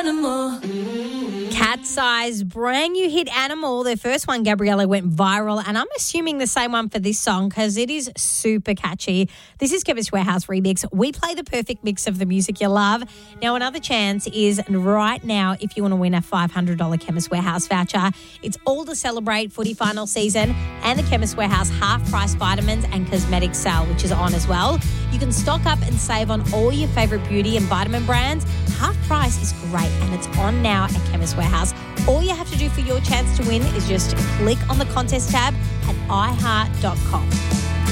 animal. Cat's Eyes, brand new hit Animal. Their first one, Gabriella, went viral, and I'm assuming the same one for this song because it is super catchy. This is Chemist Warehouse Remix. We play the perfect mix of the music you love. Now, another chance is right now if you want to win a $500 Chemist Warehouse voucher. It's all to celebrate footy final season and the Chemist Warehouse half-price vitamins and cosmetics sale, which is on as well. You can stock up and save on all your favourite beauty and vitamin brands. Half price is great, and it's on now at Chemist Warehouse. All you have to do for your chance to win is just click on the contest tab at iHeart.com.